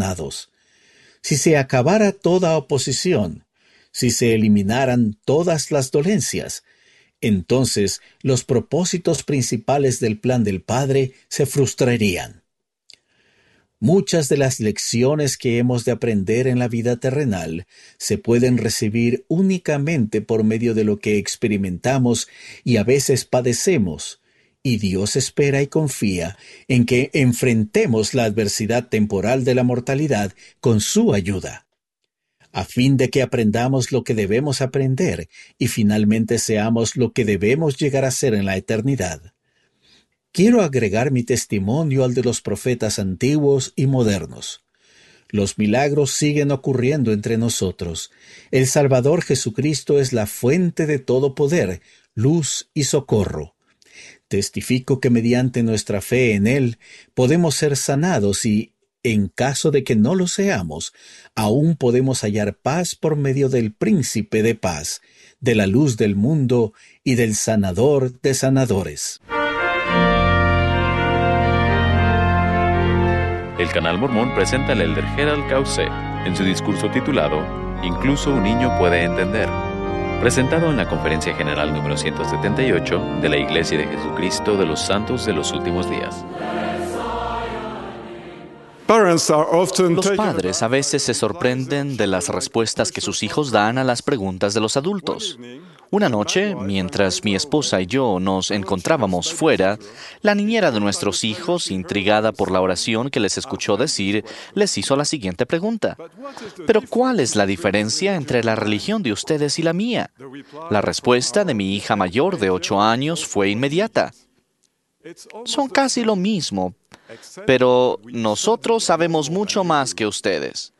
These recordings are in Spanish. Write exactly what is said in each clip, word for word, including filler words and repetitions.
gobernados. Si se acabara toda oposición, si se eliminaran todas las dolencias, entonces los propósitos principales del plan del Padre se frustrarían. Muchas de las lecciones que hemos de aprender en la vida terrenal se pueden recibir únicamente por medio de lo que experimentamos y a veces padecemos, y Dios espera y confía en que enfrentemos la adversidad temporal de la mortalidad con su ayuda, a fin de que aprendamos lo que debemos aprender y finalmente seamos lo que debemos llegar a ser en la eternidad. Quiero agregar mi testimonio al de los profetas antiguos y modernos. Los milagros siguen ocurriendo entre nosotros. El Salvador Jesucristo es la fuente de todo poder, luz y socorro. Testifico que mediante nuestra fe en Él podemos ser sanados y, en caso de que no lo seamos, aún podemos hallar paz por medio del Príncipe de Paz, de la luz del mundo y del Sanador de sanadores. El Canal Mormón presenta al elder Gerald Cauce en su discurso titulado Incluso un niño puede entender, presentado en la Conferencia General número ciento setenta y ocho de la Iglesia de Jesucristo de los Santos de los Últimos Días. Los padres a veces se sorprenden de las respuestas que sus hijos dan a las preguntas de los adultos. Una noche, mientras mi esposa y yo nos encontrábamos fuera, la niñera de nuestros hijos, intrigada por la oración que les escuchó decir, les hizo la siguiente pregunta: ¿pero cuál es la diferencia entre la religión de ustedes y la mía? La respuesta de mi hija mayor de ocho años fue inmediata: son casi lo mismo, pero nosotros sabemos mucho más que ustedes.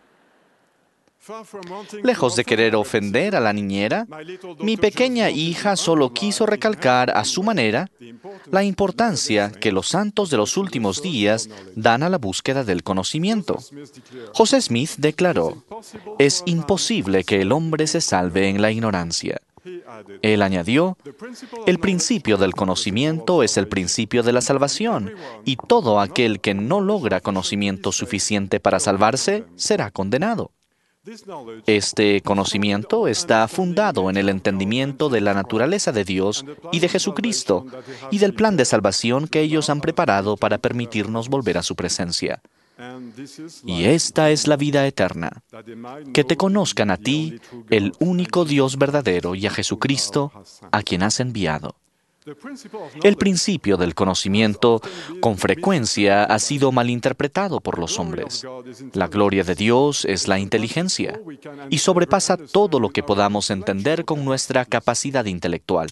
Lejos de querer ofender a la niñera, mi pequeña hija solo quiso recalcar a su manera la importancia que los santos de los últimos días dan a la búsqueda del conocimiento. José Smith declaró: es imposible que el hombre se salve en la ignorancia. Él añadió: el principio del conocimiento es el principio de la salvación, y todo aquel que no logra conocimiento suficiente para salvarse será condenado. Este conocimiento está fundado en el entendimiento de la naturaleza de Dios y de Jesucristo, y del plan de salvación que ellos han preparado para permitirnos volver a su presencia. Y esta es la vida eterna: que te conozcan a ti, el único Dios verdadero, y a Jesucristo, a quien has enviado. El principio del conocimiento con frecuencia ha sido malinterpretado por los hombres. La gloria de Dios es la inteligencia y sobrepasa todo lo que podamos entender con nuestra capacidad intelectual.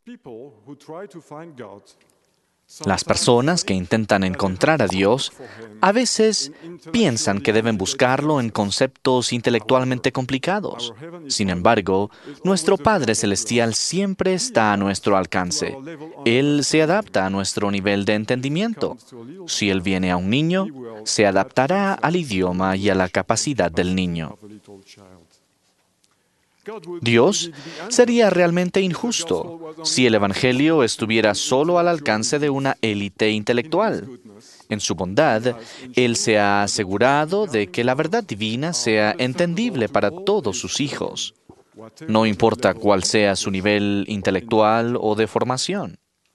Las personas que intentan encontrar a Dios a veces piensan que deben buscarlo en conceptos intelectualmente complicados. Sin embargo, nuestro Padre Celestial siempre está a nuestro alcance. Él se adapta a nuestro nivel de entendimiento. Si Él viene a un niño, se adaptará al idioma y a la capacidad del niño. Dios sería realmente injusto si el Evangelio estuviera solo al alcance de una élite intelectual. En su bondad, Él se ha asegurado de que la verdad divina sea entendible para todos sus hijos, no importa cuál sea su nivel intelectual o de formación.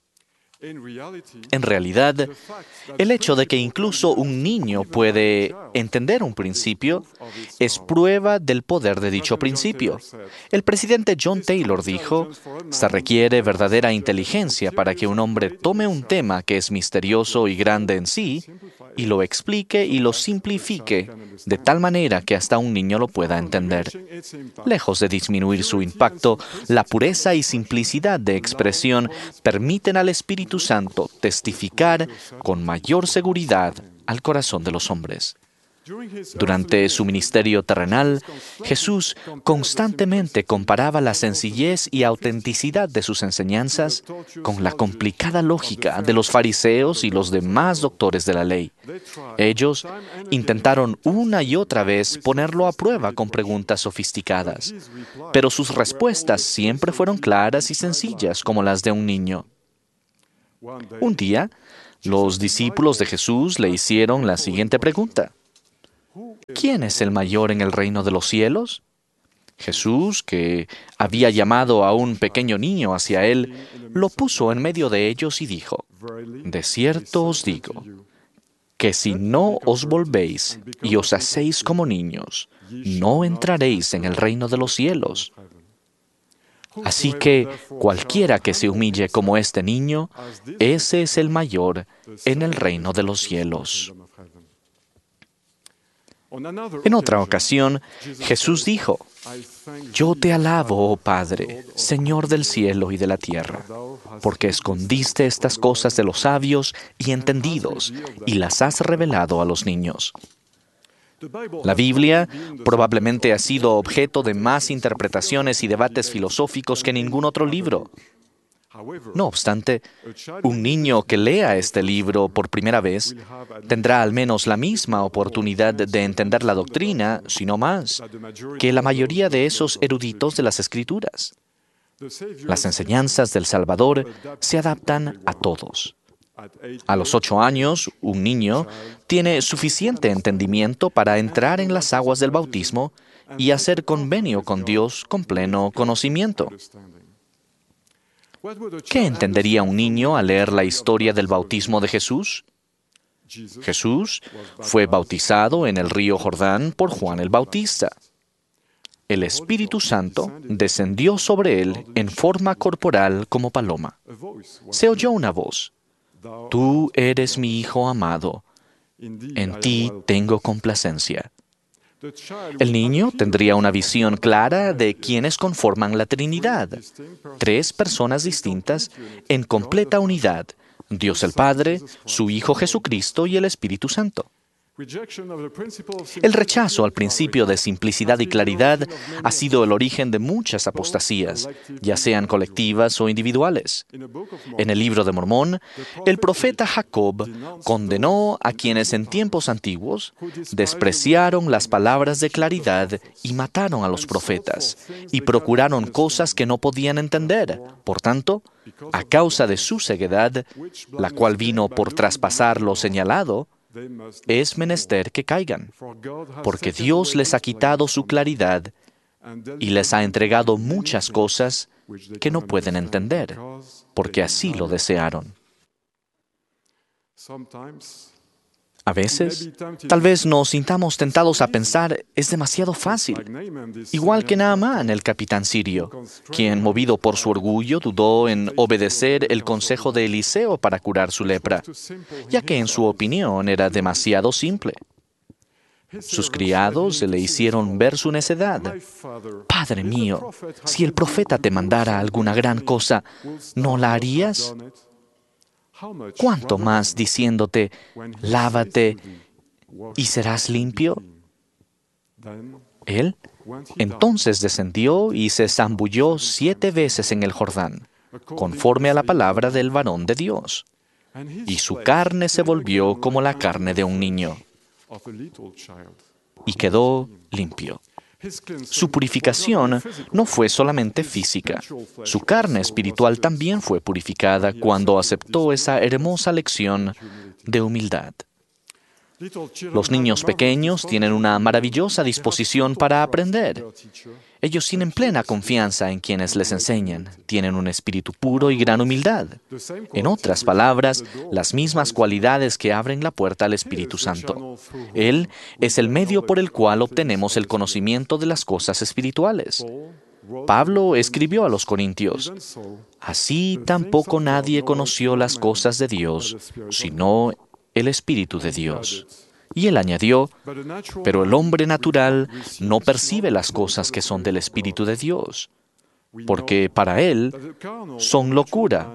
En realidad, el hecho de que incluso un niño puede entender un principio es prueba del poder de dicho principio. El presidente John Taylor dijo: se requiere verdadera inteligencia para que un hombre tome un tema que es misterioso y grande en sí y lo explique y lo simplifique de tal manera que hasta un niño lo pueda entender. Lejos de disminuir su impacto, la pureza y simplicidad de expresión permiten al Espíritu Santo testificar con mayor seguridad al corazón de los hombres. Durante su ministerio terrenal, Jesús constantemente comparaba la sencillez y autenticidad de sus enseñanzas con la complicada lógica de los fariseos y los demás doctores de la ley. Ellos intentaron una y otra vez ponerlo a prueba con preguntas sofisticadas, pero sus respuestas siempre fueron claras y sencillas como las de un niño. Un día, los discípulos de Jesús le hicieron la siguiente pregunta: ¿quién es el mayor en el reino de los cielos? Jesús, que había llamado a un pequeño niño hacia él, lo puso en medio de ellos y dijo: De cierto os digo, que si no os volvéis y os hacéis como niños, no entraréis en el reino de los cielos. Así que cualquiera que se humille como este niño, ese es el mayor en el reino de los cielos. En otra ocasión, Jesús dijo: Yo te alabo, oh Padre, Señor del cielo y de la tierra, porque escondiste estas cosas de los sabios y entendidos y las has revelado a los niños. La Biblia probablemente ha sido objeto de más interpretaciones y debates filosóficos que ningún otro libro. No obstante, un niño que lea este libro por primera vez tendrá al menos la misma oportunidad de entender la doctrina, si no más, que la mayoría de esos eruditos de las Escrituras. Las enseñanzas del Salvador se adaptan a todos. A los ocho años, un niño tiene suficiente entendimiento para entrar en las aguas del bautismo y hacer convenio con Dios con pleno conocimiento. ¿Qué entendería un niño al leer la historia del bautismo de Jesús? Jesús fue bautizado en el río Jordán por Juan el Bautista. El Espíritu Santo descendió sobre él en forma corporal como paloma. Se oyó una voz: Tú eres mi Hijo amado, en ti tengo complacencia. El niño tendría una visión clara de quienes conforman la Trinidad, tres personas distintas en completa unidad: Dios el Padre, su Hijo Jesucristo y el Espíritu Santo. El rechazo al principio de simplicidad y claridad ha sido el origen de muchas apostasías, ya sean colectivas o individuales. En el libro de Mormón, el profeta Jacob condenó a quienes en tiempos antiguos despreciaron las palabras de claridad y mataron a los profetas, y procuraron cosas que no podían entender. Por tanto, a causa de su ceguedad, la cual vino por traspasar lo señalado, es menester que caigan, porque Dios les ha quitado su claridad y les ha entregado muchas cosas que no pueden entender, porque así lo desearon. A veces, tal vez nos sintamos tentados a pensar: es demasiado fácil. Igual que Naamán, el capitán sirio, quien, movido por su orgullo, dudó en obedecer el consejo de Eliseo para curar su lepra, ya que en su opinión era demasiado simple. Sus criados le hicieron ver su necedad. Padre mío, si el profeta te mandara alguna gran cosa, ¿no la harías? ¿Cuánto más diciéndote: lávate y serás limpio? Él entonces descendió y se zambulló siete veces en el Jordán, conforme a la palabra del varón de Dios, y su carne se volvió como la carne de un niño, y quedó limpio. Su purificación no fue solamente física. Su carne espiritual también fue purificada cuando aceptó esa hermosa lección de humildad. Los niños pequeños tienen una maravillosa disposición para aprender. Ellos tienen plena confianza en quienes les enseñan, tienen un espíritu puro y gran humildad. En otras palabras, las mismas cualidades que abren la puerta al Espíritu Santo. Él es el medio por el cual obtenemos el conocimiento de las cosas espirituales. Pablo escribió a los Corintios: Así tampoco nadie conoció las cosas de Dios, sino el Espíritu de Dios. Y él añadió: pero el hombre natural no percibe las cosas que son del Espíritu de Dios, porque para él son locura.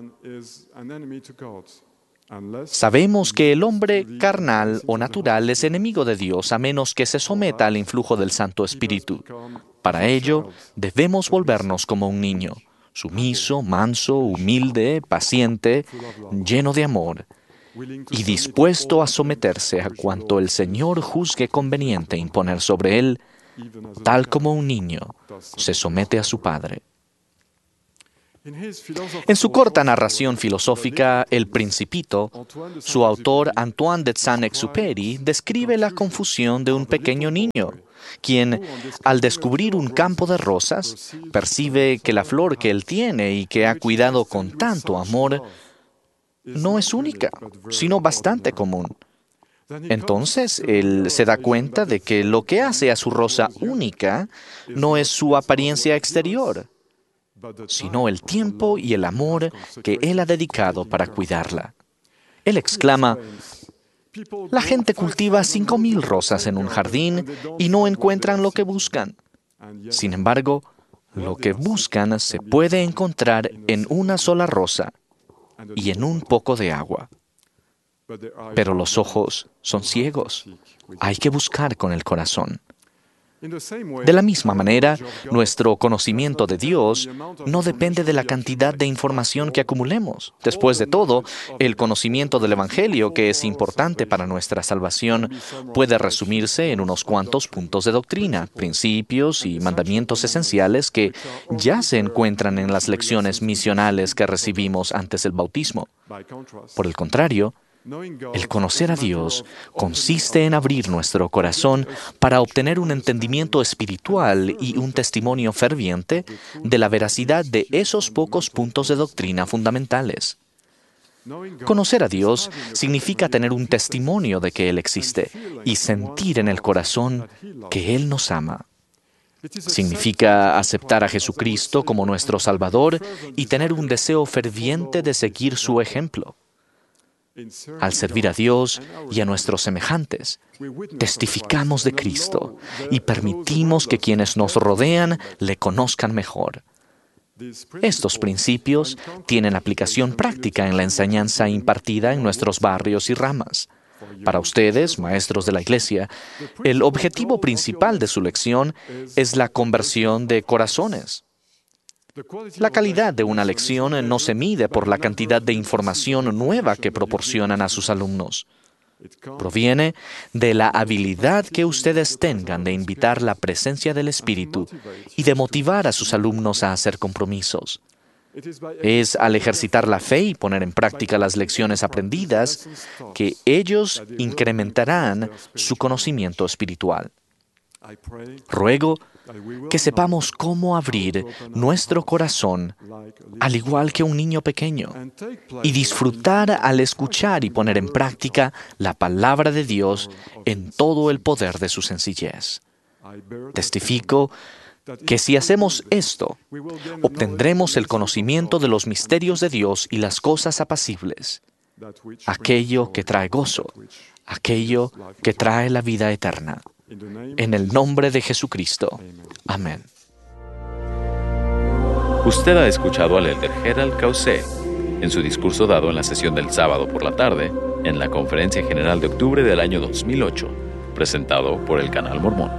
Sabemos que el hombre carnal o natural es enemigo de Dios a menos que se someta al influjo del Santo Espíritu. Para ello, debemos volvernos como un niño, sumiso, manso, humilde, paciente, lleno de amor, y dispuesto a someterse a cuanto el Señor juzgue conveniente imponer sobre él, tal como un niño se somete a su padre. En su corta narración filosófica, El Principito, su autor Antoine de Saint-Exupéry describe la confusión de un pequeño niño, quien, al descubrir un campo de rosas, percibe que la flor que él tiene y que ha cuidado con tanto amor no es única, sino bastante común. Entonces, él se da cuenta de que lo que hace a su rosa única no es su apariencia exterior, sino el tiempo y el amor que él ha dedicado para cuidarla. Él exclama: la gente cultiva cinco mil rosas en un jardín y no encuentran lo que buscan. Sin embargo, lo que buscan se puede encontrar en una sola rosa y en un poco de agua. Pero los ojos son ciegos. Hay que buscar con el corazón. De la misma manera, nuestro conocimiento de Dios no depende de la cantidad de información que acumulemos. Después de todo, el conocimiento del Evangelio, que es importante para nuestra salvación, puede resumirse en unos cuantos puntos de doctrina, principios y mandamientos esenciales que ya se encuentran en las lecciones misionales que recibimos antes del bautismo. Por el contrario, el conocer a Dios consiste en abrir nuestro corazón para obtener un entendimiento espiritual y un testimonio ferviente de la veracidad de esos pocos puntos de doctrina fundamentales. Conocer a Dios significa tener un testimonio de que Él existe y sentir en el corazón que Él nos ama. Significa aceptar a Jesucristo como nuestro Salvador y tener un deseo ferviente de seguir su ejemplo. Al servir a Dios y a nuestros semejantes, testificamos de Cristo y permitimos que quienes nos rodean le conozcan mejor. Estos principios tienen aplicación práctica en la enseñanza impartida en nuestros barrios y ramas. Para ustedes, maestros de la Iglesia, el objetivo principal de su lección es la conversión de corazones. La calidad de una lección no se mide por la cantidad de información nueva que proporcionan a sus alumnos. Proviene de la habilidad que ustedes tengan de invitar la presencia del Espíritu y de motivar a sus alumnos a hacer compromisos. Es al ejercitar la fe y poner en práctica las lecciones aprendidas que ellos incrementarán su conocimiento espiritual. Ruego que sepamos cómo abrir nuestro corazón, al igual que un niño pequeño, y disfrutar al escuchar y poner en práctica la palabra de Dios en todo el poder de su sencillez. Testifico que si hacemos esto, obtendremos el conocimiento de los misterios de Dios y las cosas apacibles, aquello que trae gozo, aquello que trae la vida eterna. En el nombre de Jesucristo. Amén. Usted ha escuchado al elder Gerald Caussé en su discurso dado en la sesión del sábado por la tarde en la Conferencia General de octubre del año dos mil ocho, presentado por el Canal Mormón.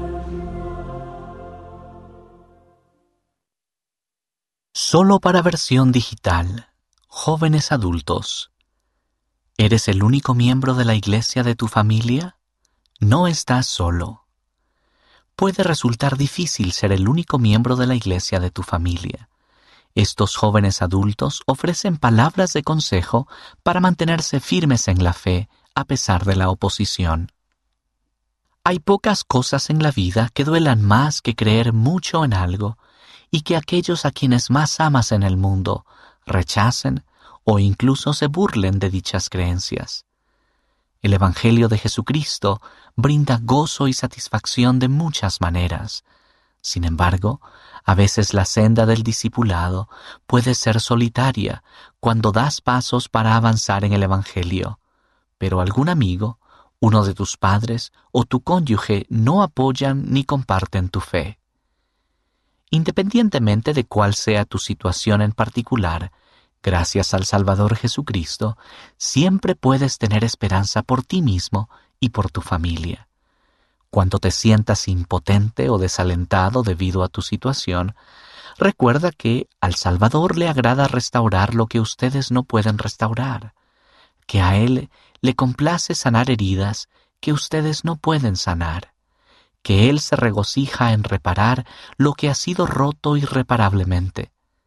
Solo para versión digital. Jóvenes adultos. ¿Eres el único miembro de la iglesia de tu familia? No estás solo. Puede resultar difícil ser el único miembro de la iglesia de tu familia. Estos jóvenes adultos ofrecen palabras de consejo para mantenerse firmes en la fe a pesar de la oposición. Hay pocas cosas en la vida que duelan más que creer mucho en algo y que aquellos a quienes más amas en el mundo rechacen o incluso se burlen de dichas creencias. El Evangelio de Jesucristo brinda gozo y satisfacción de muchas maneras. Sin embargo, a veces la senda del discipulado puede ser solitaria cuando das pasos para avanzar en el Evangelio, pero algún amigo, uno de tus padres o tu cónyuge no apoyan ni comparten tu fe. Independientemente de cuál sea tu situación en particular, gracias al Salvador Jesucristo, siempre puedes tener esperanza por ti mismo y por tu familia. Cuando te sientas impotente o desalentado debido a tu situación, recuerda que al Salvador le agrada restaurar lo que ustedes no pueden restaurar, que a Él le complace sanar heridas que ustedes no pueden sanar, que Él se regocija en reparar lo que ha sido roto irreparablemente,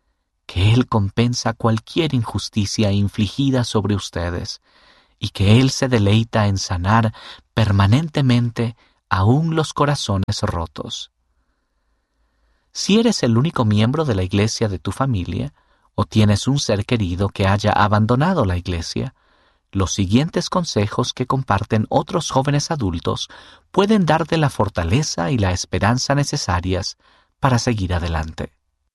que Él compensa cualquier injusticia infligida sobre ustedes y que Él se deleita en sanar permanentemente aún los corazones rotos. Si eres el único miembro de la iglesia de tu familia o tienes un ser querido que haya abandonado la iglesia, los siguientes consejos que comparten otros jóvenes adultos pueden darte la fortaleza y la esperanza necesarias para seguir adelante.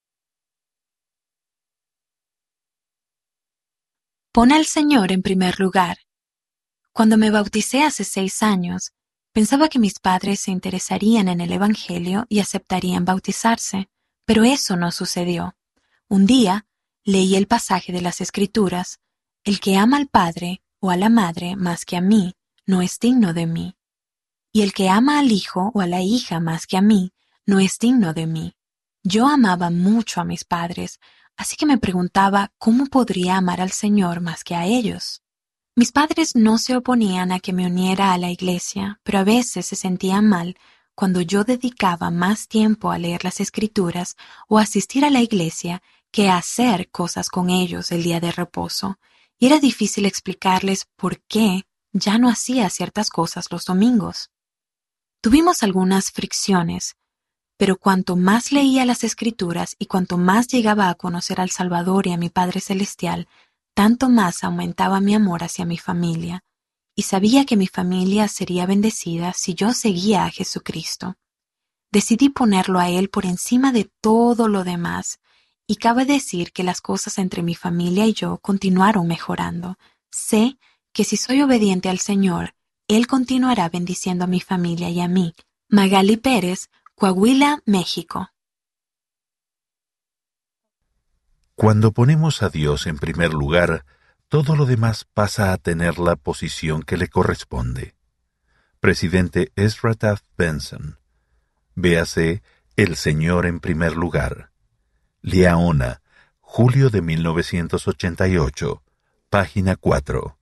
Pon al Señor en primer lugar. Cuando me bauticé hace seis años, pensaba que mis padres se interesarían en el Evangelio y aceptarían bautizarse, pero eso no sucedió. Un día, leí el pasaje de las Escrituras: el que ama al padre o a la madre más que a mí, no es digno de mí. Y el que ama al hijo o a la hija más que a mí, no es digno de mí. Yo amaba mucho a mis padres, así que me preguntaba cómo podría amar al Señor más que a ellos. Mis padres no se oponían a que me uniera a la iglesia, pero a veces se sentían mal cuando yo dedicaba más tiempo a leer las Escrituras o asistir a la iglesia que a hacer cosas con ellos el día de reposo, y era difícil explicarles por qué ya no hacía ciertas cosas los domingos. Tuvimos algunas fricciones, pero cuanto más leía las Escrituras y cuanto más llegaba a conocer al Salvador y a mi Padre Celestial, tanto más aumentaba mi amor hacia mi familia, y sabía que mi familia sería bendecida si yo seguía a Jesucristo. Decidí ponerlo a Él por encima de todo lo demás, y cabe decir que las cosas entre mi familia y yo continuaron mejorando. Sé que si soy obediente al Señor, Él continuará bendiciendo a mi familia y a mí. Magali Pérez, Coahuila, México. Cuando ponemos a Dios en primer lugar, todo lo demás pasa a tener la posición que le corresponde. Presidente Ezra Taft Benson. Véase El Señor en primer lugar. Liaona, julio de mil novecientos ochenta y ocho, página cuatro.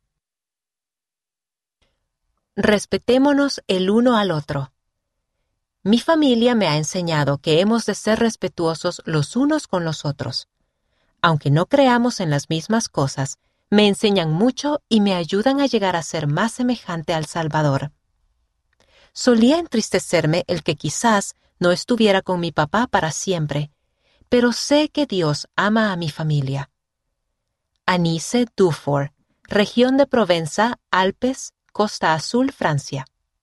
Respetémonos el uno al otro. Mi familia me ha enseñado que hemos de ser respetuosos los unos con los otros. Aunque no creamos en las mismas cosas, me enseñan mucho y me ayudan a llegar a ser más semejante al Salvador. Solía entristecerme el que quizás no estuviera con mi papá para siempre, pero sé que Dios ama a mi familia. Anise Dufour, región de Provenza, Alpes, Costa Azul, Francia.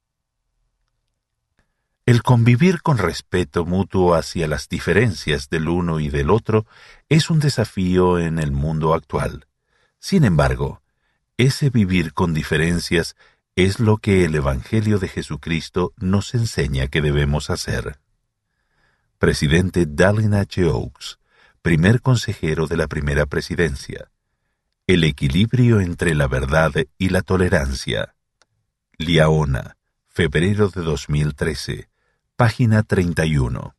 El convivir con respeto mutuo hacia las diferencias del uno y del otro es un desafío en el mundo actual. Sin embargo, ese vivir con diferencias es lo que el Evangelio de Jesucristo nos enseña que debemos hacer. Presidente Dallin H. Oaks, primer consejero de la primera presidencia. El equilibrio entre la verdad y la tolerancia. Liaona, febrero de dos mil trece. Página treinta y uno.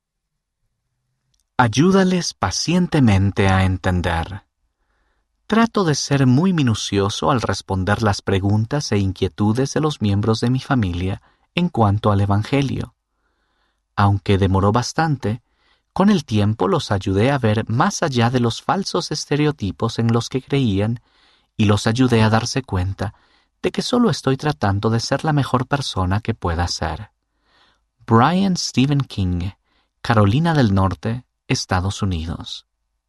Ayúdales pacientemente a entender. Trato de ser muy minucioso al responder las preguntas e inquietudes de los miembros de mi familia en cuanto al Evangelio. Aunque demoró bastante, con el tiempo los ayudé a ver más allá de los falsos estereotipos en los que creían y los ayudé a darse cuenta de que solo estoy tratando de ser la mejor persona que pueda ser. Brian Stephen King, Carolina del Norte, Estados Unidos.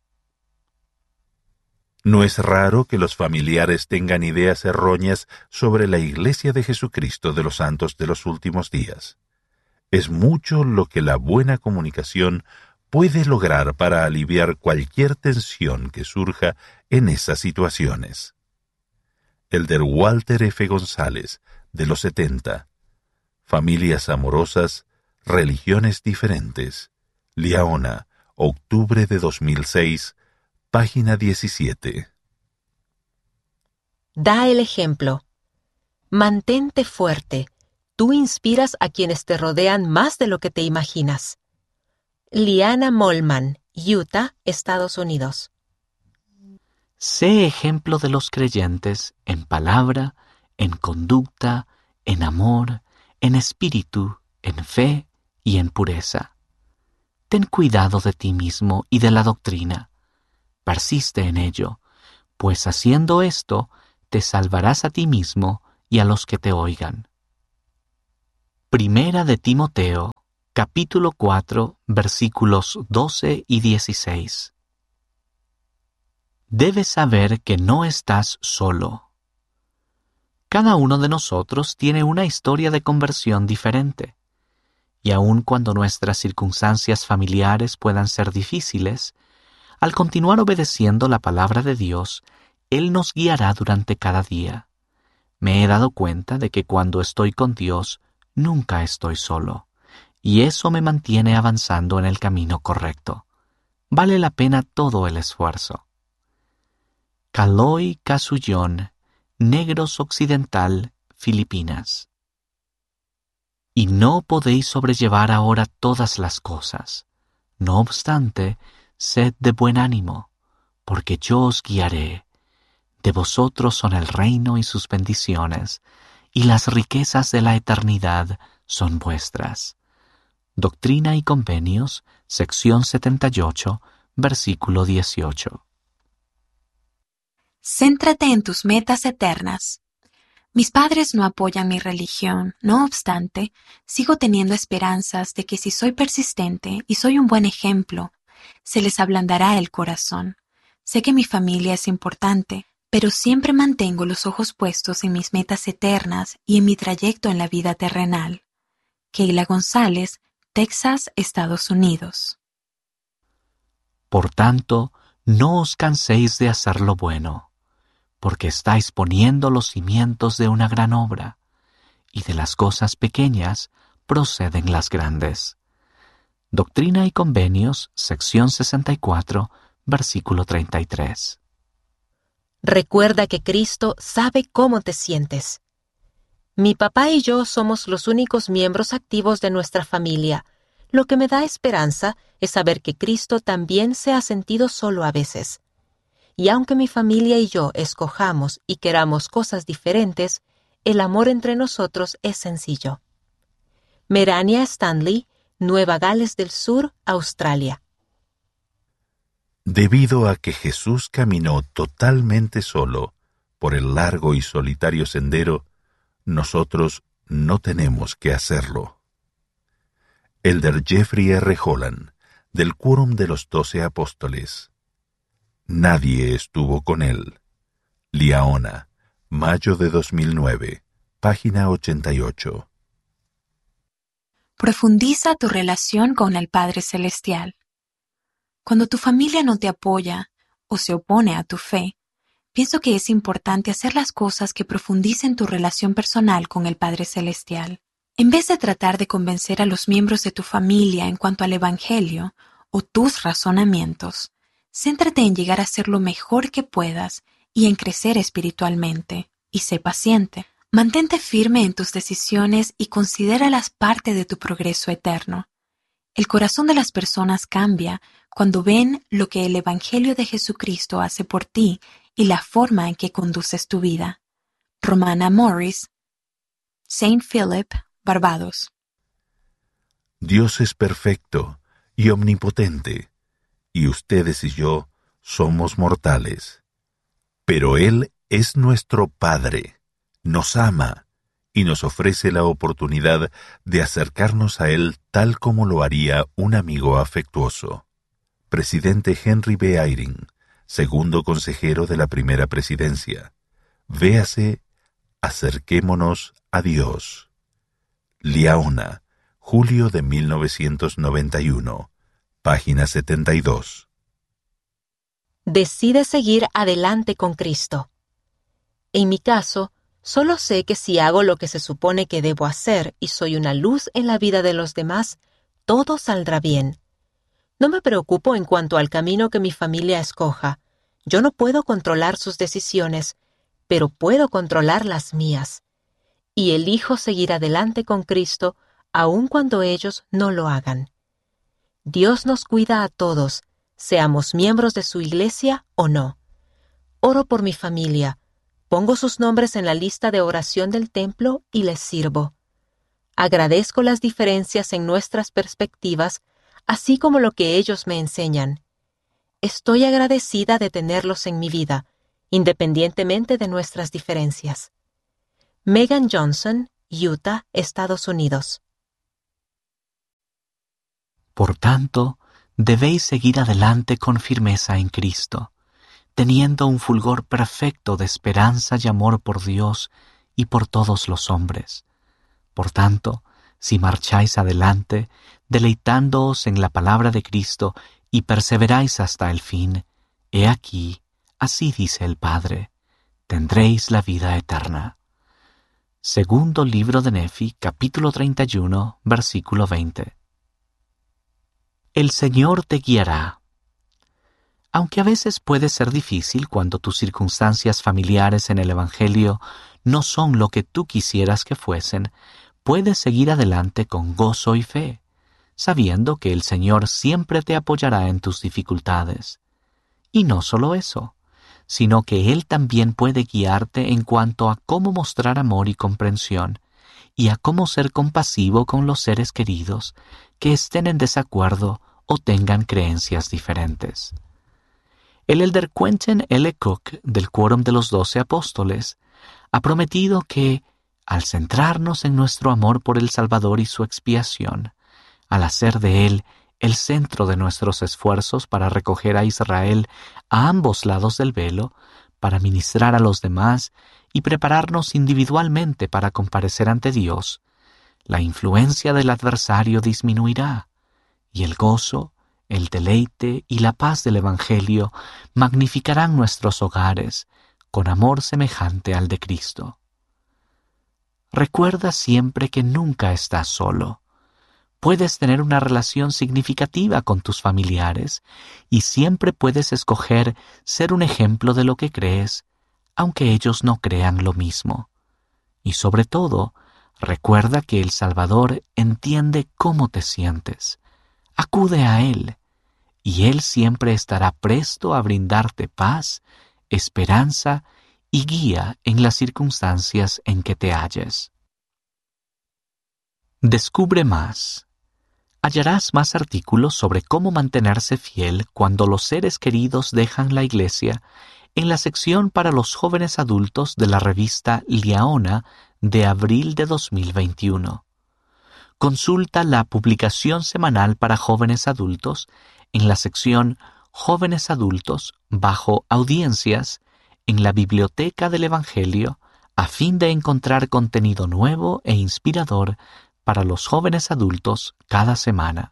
No es raro que los familiares tengan ideas erróneas sobre la Iglesia de Jesucristo de los Santos de los Últimos Días. Es mucho lo que la buena comunicación puede lograr para aliviar cualquier tensión que surja en esas situaciones. Elder Walter F. González, de los setenta. Familias amorosas, religiones diferentes. Liaona, octubre de dos mil seis, página diecisiete. Da el ejemplo. Mantente fuerte. Tú inspiras a quienes te rodean más de lo que te imaginas. Liana Molman, Utah, Estados Unidos. Sé ejemplo de los creyentes en palabra, en conducta, en amor, en espíritu, en fe y en pureza. Ten cuidado de ti mismo y de la doctrina. Persiste en ello, pues haciendo esto te salvarás a ti mismo y a los que te oigan. Primera de Timoteo, capítulo cuatro, versículos doce y dieciséis. Debes saber que no estás solo. Cada uno de nosotros tiene una historia de conversión diferente, y aun cuando nuestras circunstancias familiares puedan ser difíciles, al continuar obedeciendo la palabra de Dios, Él nos guiará durante cada día. Me he dado cuenta de que cuando estoy con Dios, nunca estoy solo, y eso me mantiene avanzando en el camino correcto. Vale la pena todo el esfuerzo. Caloi Casullón, Negros Occidental, Filipinas. Y no podéis sobrellevar ahora todas las cosas. No obstante, sed de buen ánimo, porque yo os guiaré. De vosotros son el reino y sus bendiciones, y las riquezas de la eternidad son vuestras. Doctrina y Convenios, sección setenta y ocho, versículo dieciocho. Céntrate en tus metas eternas. Mis padres no apoyan mi religión, no obstante, sigo teniendo esperanzas de que si soy persistente y soy un buen ejemplo, se les ablandará el corazón. Sé que mi familia es importante, pero siempre mantengo los ojos puestos en mis metas eternas y en mi trayecto en la vida terrenal. Keila González, Texas, Estados Unidos. Por tanto, no os canséis de hacer lo bueno, porque estáis poniendo los cimientos de una gran obra, y de las cosas pequeñas proceden las grandes. Doctrina y Convenios, sección sesenta y cuatro, versículo treinta y tres. Recuerda que Cristo sabe cómo te sientes. Mi papá y yo somos los únicos miembros activos de nuestra familia. Lo que me da esperanza es saber que Cristo también se ha sentido solo a veces. Y aunque mi familia y yo escojamos y queramos cosas diferentes, el amor entre nosotros es sencillo. Merania Stanley, Nueva Gales del Sur, Australia. Debido a que Jesús caminó totalmente solo por el largo y solitario sendero, nosotros no tenemos que hacerlo. Elder Jeffrey R. Holland, del Quórum de los Doce Apóstoles. Nadie estuvo con él. Liaona, mayo de dos mil nueve, página ochenta y ocho. Profundiza tu relación con el Padre Celestial. Cuando tu familia no te apoya o se opone a tu fe, pienso que es importante hacer las cosas que profundicen tu relación personal con el Padre Celestial. En vez de tratar de convencer a los miembros de tu familia en cuanto al Evangelio o tus razonamientos, céntrate en llegar a ser lo mejor que puedas y en crecer espiritualmente, y sé paciente. Mantente firme en tus decisiones y considéralas parte de tu progreso eterno. El corazón de las personas cambia cuando ven lo que el Evangelio de Jesucristo hace por ti y la forma en que conduces tu vida. Romana Morris, Saint Philip, Barbados. Dios es perfecto y omnipotente, y ustedes y yo somos mortales. Pero Él es nuestro Padre, nos ama y nos ofrece la oportunidad de acercarnos a Él tal como lo haría un amigo afectuoso. Presidente Henry B. Eyring, segundo consejero de la primera presidencia. Véase Acerquémonos a Dios. Liaona, julio de mil novecientos noventa y uno, página setenta y dos. Decide seguir adelante con Cristo. En mi caso, solo sé que si hago lo que se supone que debo hacer y soy una luz en la vida de los demás, todo saldrá bien. No me preocupo en cuanto al camino que mi familia escoja. Yo no puedo controlar sus decisiones, pero puedo controlar las mías. Y elijo seguir adelante con Cristo aun cuando ellos no lo hagan. Dios nos cuida a todos, seamos miembros de su iglesia o no. Oro por mi familia, pongo sus nombres en la lista de oración del templo y les sirvo. Agradezco las diferencias en nuestras perspectivas, así como lo que ellos me enseñan. estoy agradecida de tenerlos en mi vida, independientemente de nuestras diferencias. Megan Johnson, Utah, Estados Unidos. Por tanto, debéis seguir adelante con firmeza en Cristo, teniendo un fulgor perfecto de esperanza y amor por Dios y por todos los hombres. Por tanto, si marcháis adelante, deleitándoos en la palabra de Cristo y perseveráis hasta el fin, he aquí, así dice el Padre, tendréis la vida eterna. Segundo libro de Nefi, capítulo treinta y uno, versículo veinte. El Señor te guiará. Aunque a veces puede ser difícil cuando tus circunstancias familiares en el Evangelio no son lo que tú quisieras que fuesen, puedes seguir adelante con gozo y fe, sabiendo que el Señor siempre te apoyará en tus dificultades. Y no solo eso, sino que Él también puede guiarte en cuanto a cómo mostrar amor y comprensión, y a cómo ser compasivo con los seres queridos que estén en desacuerdo o tengan creencias diferentes. El elder Quentin L. Cook, del Quórum de los Doce Apóstoles, ha prometido que, al centrarnos en nuestro amor por el Salvador y su expiación, al hacer de Él el centro de nuestros esfuerzos para recoger a Israel a ambos lados del velo, para ministrar a los demás y prepararnos individualmente para comparecer ante Dios, la influencia del adversario disminuirá, y el gozo, el deleite y la paz del Evangelio magnificarán nuestros hogares con amor semejante al de Cristo. Recuerda siempre que nunca estás solo. Puedes tener una relación significativa con tus familiares y siempre puedes escoger ser un ejemplo de lo que crees, aunque ellos no crean lo mismo. Y sobre todo, recuerda que el Salvador entiende cómo te sientes. Acude a Él, y Él siempre estará presto a brindarte paz, esperanza y guía en las circunstancias en que te halles. Descubre más. Hallarás más artículos sobre cómo mantenerse fiel cuando los seres queridos dejan la iglesia en la sección para los jóvenes adultos de la revista Liaona de abril de dos mil veintiuno. Consulta la publicación semanal para jóvenes adultos en la sección Jóvenes Adultos bajo Audiencias en la Biblioteca del Evangelio a fin de encontrar contenido nuevo e inspirador para los jóvenes adultos cada semana.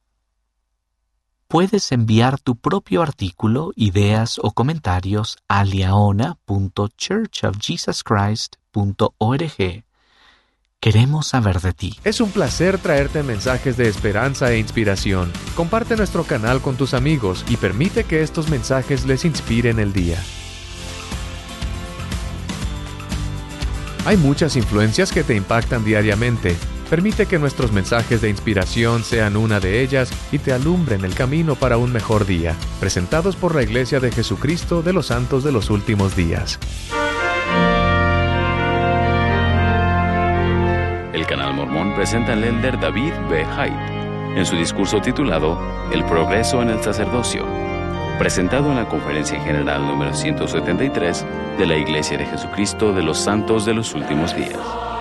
Puedes enviar tu propio artículo, ideas o comentarios a liaona punto church of jesus christ punto org. Queremos saber de ti. Es un placer traerte mensajes de esperanza e inspiración. Comparte nuestro canal con tus amigos y permite que estos mensajes les inspiren el día. Hay muchas influencias que te impactan diariamente. Permite que nuestros mensajes de inspiración sean una de ellas y te alumbren el camino para un mejor día. Presentados por la Iglesia de Jesucristo de los Santos de los Últimos Días. El Canal Mormón presenta al elder David B. Haidt en su discurso titulado El progreso en el sacerdocio, presentado en la Conferencia General número ciento setenta y tres de la Iglesia de Jesucristo de los Santos de los Últimos Días.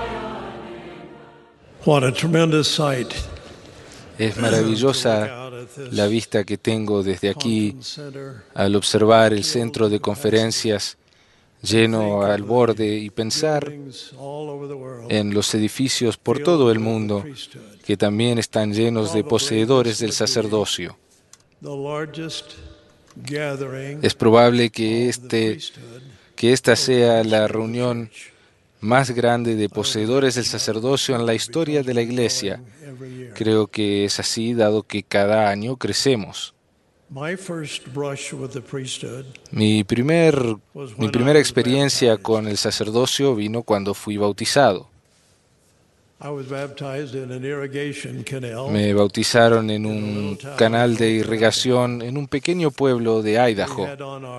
Es maravillosa la vista que tengo desde aquí al observar el centro de conferencias lleno al borde y pensar en los edificios por todo el mundo que también están llenos de poseedores del sacerdocio. Es probable que, este, que esta sea la reunión más grande de poseedores del sacerdocio en la historia de la Iglesia. Creo que es así, dado que cada año crecemos. Mi, primer, mi primera experiencia con el sacerdocio vino cuando fui bautizado. Me bautizaron en un canal de irrigación en un pequeño pueblo de Idaho.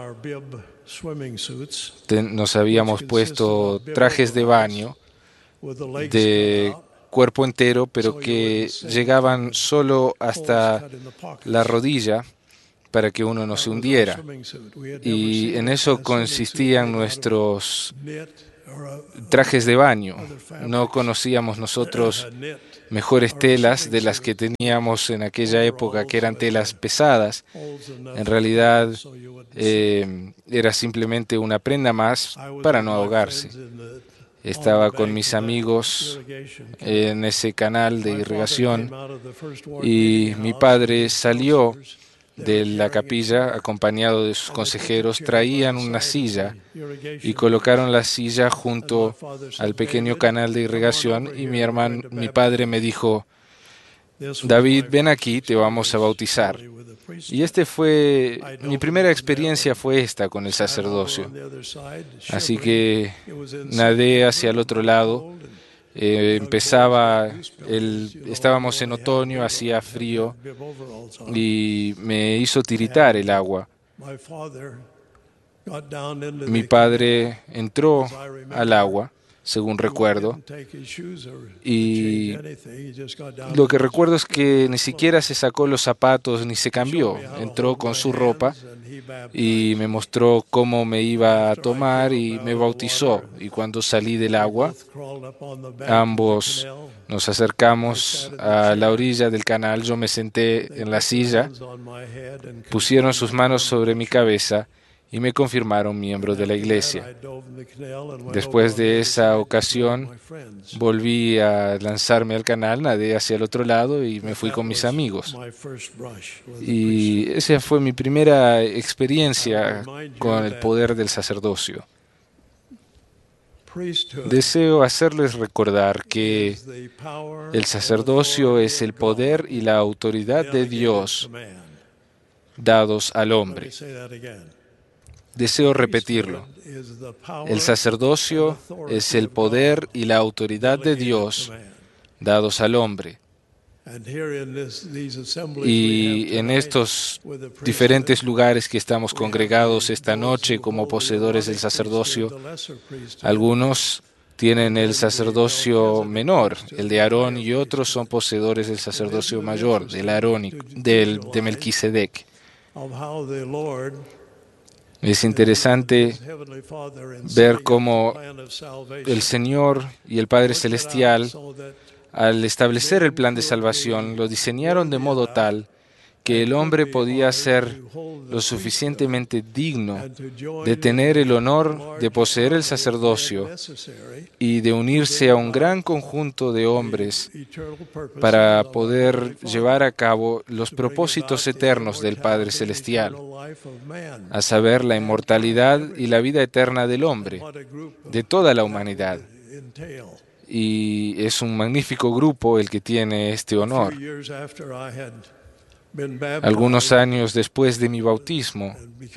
Nos habíamos puesto trajes de baño de cuerpo entero, pero que llegaban solo hasta la rodilla, para que uno no se hundiera. Y en eso consistían nuestros trajes de baño. No conocíamos nosotros mejores telas de las que teníamos en aquella época, que eran telas pesadas. En realidad eh, era simplemente una prenda más para no ahogarse. Estaba con mis amigos en ese canal de irrigación y mi padre salió de la capilla acompañado de sus consejeros. Traían una silla y colocaron la silla junto al pequeño canal de irrigación y mi hermano, mi padre me dijo: David, ven aquí, te vamos a bautizar. Y este fue, mi primera experiencia fue esta con el sacerdocio. Así que nadé hacia el otro lado. Eh, empezaba, el, estábamos en otoño, hacía frío y me hizo tiritar el agua. Mi padre entró al agua, según recuerdo, y lo que recuerdo es que ni siquiera se sacó los zapatos ni se cambió. Entró con su ropa y me mostró cómo me iba a tomar y me bautizó. Y cuando salí del agua, ambos nos acercamos a la orilla del canal. Yo me senté en la silla, pusieron sus manos sobre mi cabeza y me confirmaron miembro de la iglesia. Después de esa ocasión, volví a lanzarme al canal, nadé hacia el otro lado y me fui con mis amigos. Y esa fue mi primera experiencia con el poder del sacerdocio. Deseo hacerles recordar que el sacerdocio es el poder y la autoridad de Dios dados al hombre. Deseo repetirlo. El sacerdocio es el poder y la autoridad de Dios dados al hombre. Y en estos diferentes lugares que estamos congregados esta noche como poseedores del sacerdocio, algunos tienen el sacerdocio menor, el de Aarón, y otros son poseedores del sacerdocio mayor, del arónico, del de Melquisedec. Es interesante ver cómo el Señor y el Padre Celestial, al establecer el plan de salvación, lo diseñaron de modo tal que el hombre podía ser lo suficientemente digno de tener el honor de poseer el sacerdocio y de unirse a un gran conjunto de hombres para poder llevar a cabo los propósitos eternos del Padre Celestial, a saber, la inmortalidad y la vida eterna del hombre, de toda la humanidad. Y es un magnífico grupo el que tiene este honor. Algunos años después de mi bautismo,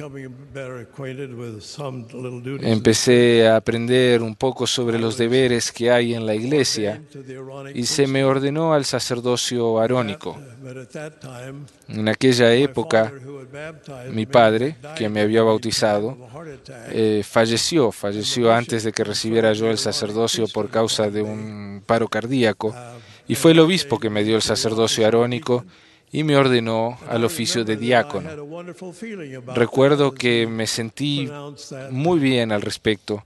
empecé a aprender un poco sobre los deberes que hay en la iglesia y se me ordenó al sacerdocio arónico. En aquella época, mi padre, que me había bautizado, eh, falleció, falleció antes de que recibiera yo el sacerdocio por causa de un paro cardíaco, y fue el obispo que me dio el sacerdocio arónico y me ordenó al oficio de diácono. Recuerdo que me sentí muy bien al respecto,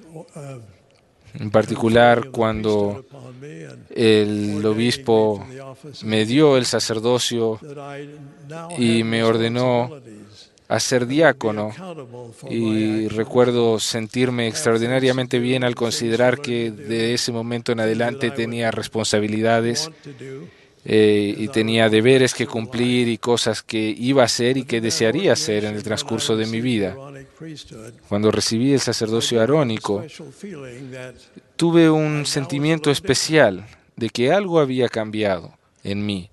en particular cuando el obispo me dio el sacerdocio y me ordenó a ser diácono, y recuerdo sentirme extraordinariamente bien al considerar que de ese momento en adelante tenía responsabilidades Eh, y tenía deberes que cumplir y cosas que iba a hacer y que desearía hacer en el transcurso de mi vida. Cuando recibí el sacerdocio arónico, tuve un sentimiento especial de que algo había cambiado en mí.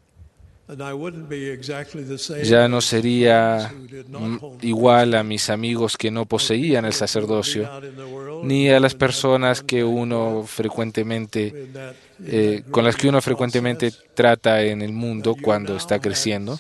Ya no sería igual a mis amigos que no poseían el sacerdocio, ni a las personas que uno frecuentemente, eh, con las que uno frecuentemente trata en el mundo cuando está creciendo.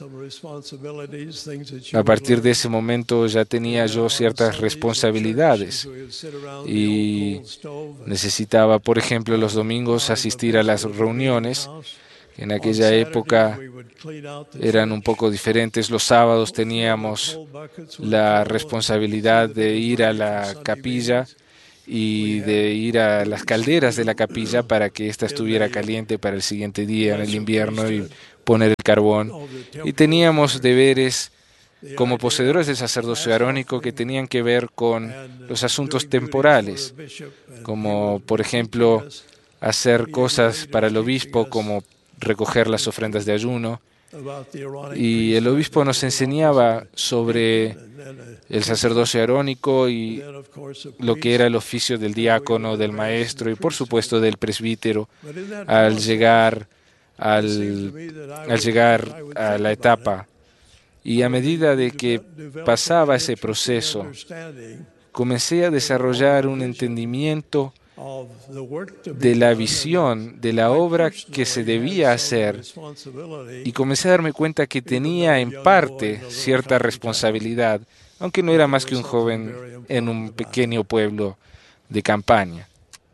A partir de ese momento ya tenía yo ciertas responsabilidades y necesitaba, por ejemplo, los domingos asistir a las reuniones. En aquella época eran un poco diferentes. Los sábados teníamos la responsabilidad de ir a la capilla y de ir a las calderas de la capilla para que ésta estuviera caliente para el siguiente día en el invierno y poner el carbón. Y teníamos deberes como poseedores del sacerdocio arónico que tenían que ver con los asuntos temporales, como por ejemplo hacer cosas para el obispo como recoger las ofrendas de ayuno. Y el obispo nos enseñaba sobre el sacerdocio arónico y lo que era el oficio del diácono, del maestro y por supuesto del presbítero al llegar, al, al llegar a la etapa. Y a medida de que pasaba ese proceso, comencé a desarrollar un entendimiento de la visión de la obra que se debía hacer y comencé a darme cuenta que tenía en parte cierta responsabilidad, aunque no era más que un joven en un pequeño pueblo de campaña.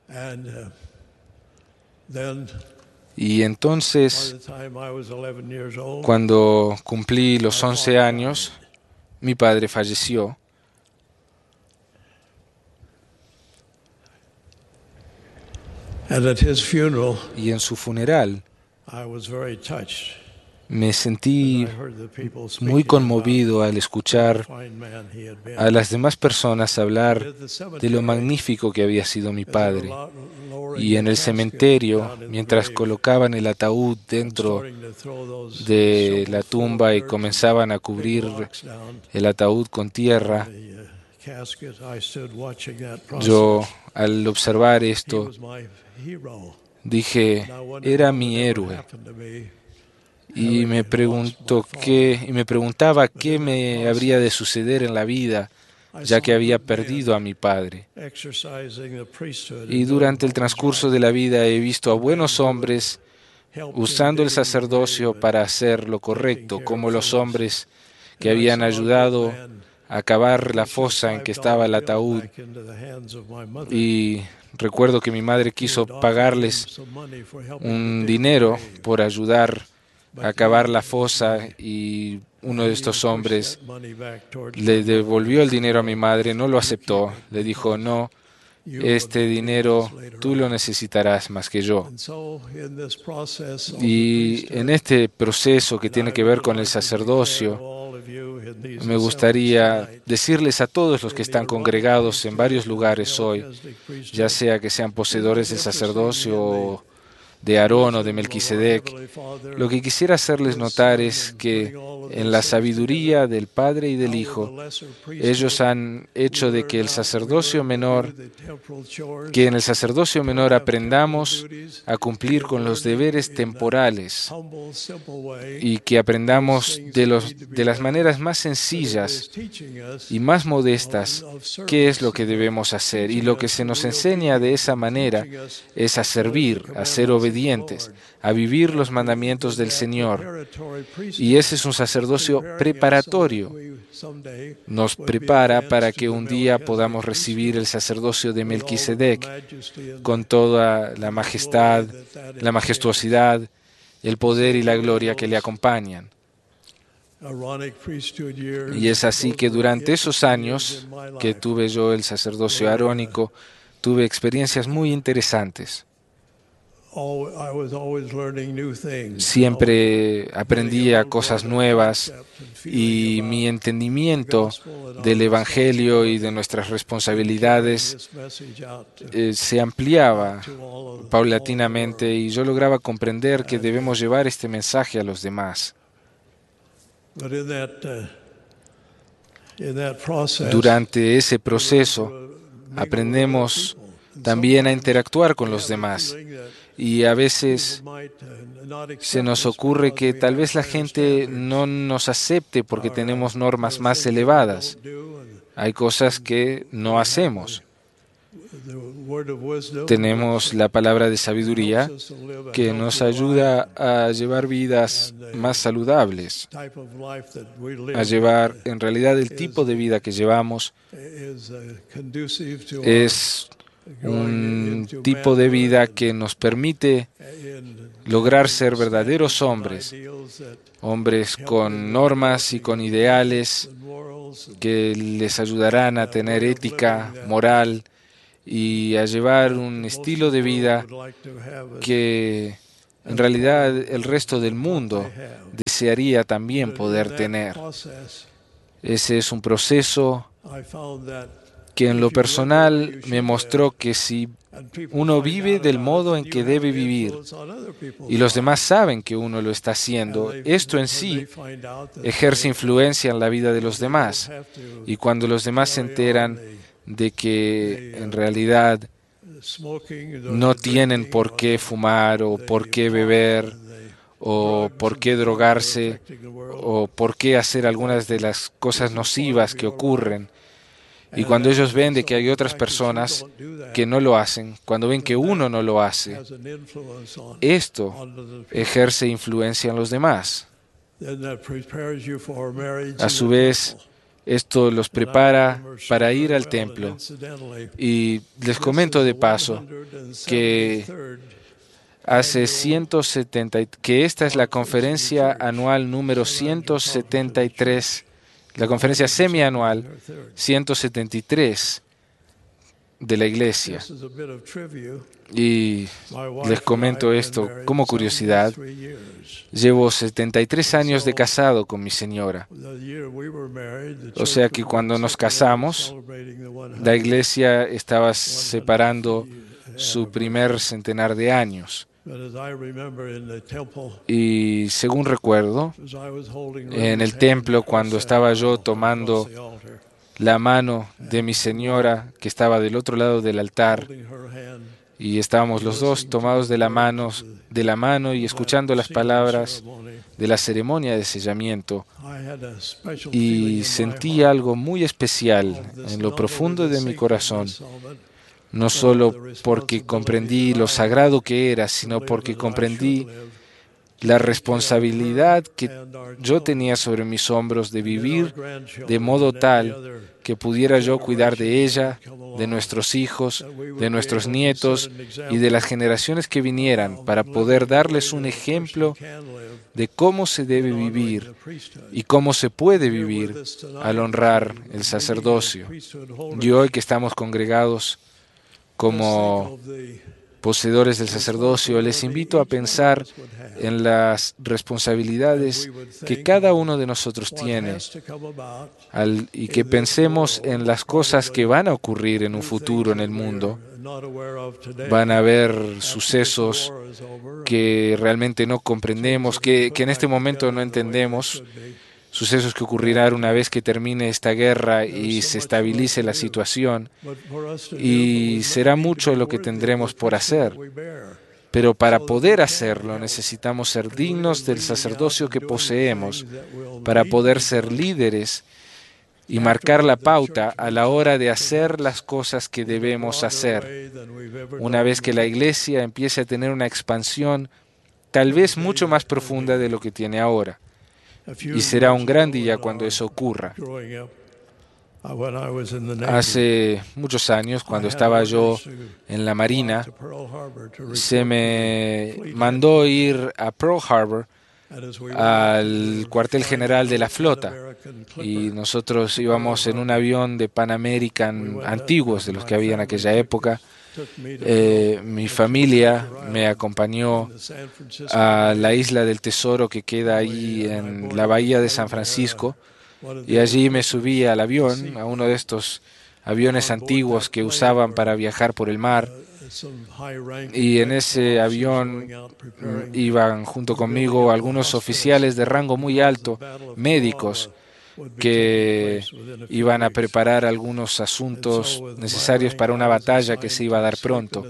Y entonces, cuando cumplí los once años, mi padre falleció. Y en su funeral me sentí muy conmovido al escuchar a las demás personas hablar de lo magnífico que había sido mi padre. Y en el cementerio, mientras colocaban el ataúd dentro de la tumba y comenzaban a cubrir el ataúd con tierra, yo, al observar esto, dije, era mi héroe. Y me preguntó qué, y me preguntaba qué me habría de suceder en la vida, ya que había perdido a mi padre. Y durante el transcurso de la vida he visto a buenos hombres usando el sacerdocio para hacer lo correcto, como los hombres que habían ayudado a cavar la fosa en que estaba el ataúd. Y recuerdo que mi madre quiso pagarles un dinero por ayudar a cavar la fosa y uno de estos hombres le devolvió el dinero a mi madre, no lo aceptó, le dijo, no, este dinero tú lo necesitarás más que yo. Y en este proceso que tiene que ver con el sacerdocio, me gustaría decirles a todos los que están congregados en varios lugares hoy, ya sea que sean poseedores del sacerdocio o de Aarón o de Melquisedec, lo que quisiera hacerles notar es que en la sabiduría del Padre y del Hijo, ellos han hecho de que el sacerdocio menor, que en el sacerdocio menor aprendamos a cumplir con los deberes temporales y que aprendamos de, los, de las maneras más sencillas y más modestas qué es lo que debemos hacer. Y lo que se nos enseña de esa manera es a servir, a ser obedientes, a vivir los mandamientos del Señor. Y ese es un sacerdocio preparatorio. Nos prepara para que un día podamos recibir el sacerdocio de Melquisedec con toda la majestad, la majestuosidad, el poder y la gloria que le acompañan. Y es así que durante esos años que tuve yo el sacerdocio arónico, tuve experiencias muy interesantes. Siempre aprendía cosas nuevas y mi entendimiento del Evangelio y de nuestras responsabilidades eh, se ampliaba paulatinamente y yo lograba comprender que debemos llevar este mensaje a los demás. Durante ese proceso aprendemos también a interactuar con los demás. Y a veces se nos ocurre que tal vez la gente no nos acepte porque tenemos normas más elevadas. Hay cosas que no hacemos. Tenemos la palabra de sabiduría que nos ayuda a llevar vidas más saludables, a llevar, en realidad, el tipo de vida que llevamos es un tipo de vida que nos permite lograr ser verdaderos hombres, hombres con normas y con ideales que les ayudarán a tener ética, moral y a llevar un estilo de vida que en realidad el resto del mundo desearía también poder tener. Ese es un proceso que en lo personal me mostró que si uno vive del modo en que debe vivir y los demás saben que uno lo está haciendo, esto en sí ejerce influencia en la vida de los demás. Y cuando los demás se enteran de que en realidad no tienen por qué fumar o por qué beber o por qué drogarse o por qué hacer algunas de las cosas nocivas que ocurren, y cuando ellos ven de que hay otras personas que no lo hacen, cuando ven que uno no lo hace, esto ejerce influencia en los demás. A su vez, esto los prepara para ir al templo. Y les comento de paso que hace ciento setenta, que esta es la conferencia anual número ciento setenta y tres, la conferencia semianual ciento setenta y tres de la Iglesia. Y les comento esto como curiosidad. Llevo setenta y tres años de casado con mi señora. O sea que cuando nos casamos, la Iglesia estaba separando su primer centenar de años. Y según recuerdo, en el templo, cuando estaba yo tomando la mano de mi señora, que estaba del otro lado del altar, y estábamos los dos tomados de la mano, de la mano y escuchando las palabras de la ceremonia de sellamiento, y sentí algo muy especial en lo profundo de mi corazón. No solo porque comprendí lo sagrado que era, sino porque comprendí la responsabilidad que yo tenía sobre mis hombros de vivir de modo tal que pudiera yo cuidar de ella, de nuestros hijos, de nuestros nietos y de las generaciones que vinieran, para poder darles un ejemplo de cómo se debe vivir y cómo se puede vivir al honrar el sacerdocio. Y hoy que estamos congregados como poseedores del sacerdocio, les invito a pensar en las responsabilidades que cada uno de nosotros tiene al, y que pensemos en las cosas que van a ocurrir en un futuro en el mundo. Van a haber sucesos que realmente no comprendemos, que, que en este momento no entendemos, sucesos que ocurrirán una vez que termine esta guerra y se estabilice la situación, y será mucho lo que tendremos por hacer. Pero para poder hacerlo necesitamos ser dignos del sacerdocio que poseemos, para poder ser líderes y marcar la pauta a la hora de hacer las cosas que debemos hacer. Una vez que la Iglesia empiece a tener una expansión tal vez mucho más profunda de lo que tiene ahora. Y será un gran día cuando eso ocurra. Hace muchos años, cuando estaba yo en la Marina, se me mandó ir a Pearl Harbor, al cuartel general de la flota, y nosotros íbamos en un avión de Pan American antiguos, de los que había en aquella época. Eh, mi familia me acompañó a la isla del Tesoro que queda ahí en la bahía de San Francisco, y allí me subí al avión, a uno de estos aviones antiguos que usaban para viajar por el mar, y en ese avión iban junto conmigo algunos oficiales de rango muy alto, médicos, que iban a preparar algunos asuntos necesarios para una batalla que se iba a dar pronto.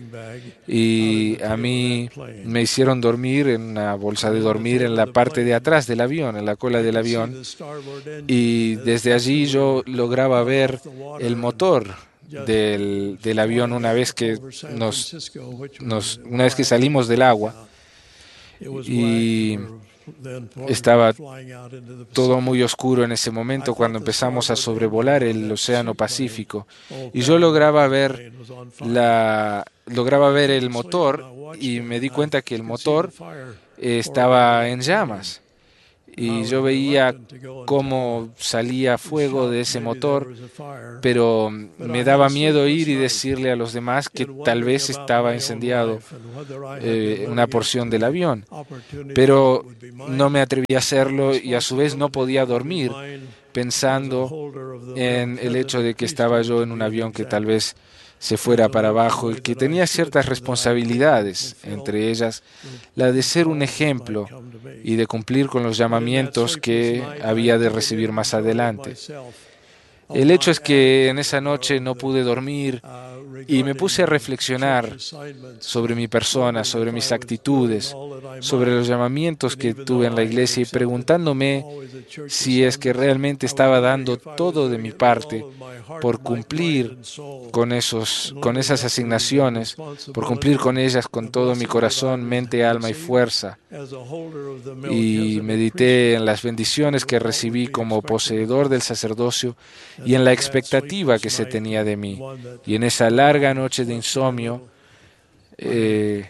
Y a mí me hicieron dormir en una bolsa de dormir en la parte de atrás del avión, en la cola del avión, y desde allí yo lograba ver el motor del, del avión una vez que nos, nos una vez que salimos del agua. Y estaba todo muy oscuro en ese momento cuando empezamos a sobrevolar el Océano Pacífico. Y yo lograba ver, la, lograba ver el motor y me di cuenta que el motor estaba en llamas. Y yo veía cómo salía fuego de ese motor, pero me daba miedo ir y decirle a los demás que tal vez estaba incendiado eh, una porción del avión. Pero no me atreví a hacerlo y a su vez no podía dormir pensando en el hecho de que estaba yo en un avión que tal vez se fuera para abajo y que tenía ciertas responsabilidades, entre ellas la de ser un ejemplo y de cumplir con los llamamientos que había de recibir más adelante. El hecho es que en esa noche no pude dormir y me puse a reflexionar sobre mi persona, sobre mis actitudes, sobre los llamamientos que tuve en la iglesia y preguntándome si es que realmente estaba dando todo de mi parte por cumplir con, esos, con esas asignaciones, por cumplir con ellas con todo mi corazón, mente, alma y fuerza. Y medité en las bendiciones que recibí como poseedor del sacerdocio y en la expectativa que se tenía de mí. Y en esa larga noche de insomnio, eh,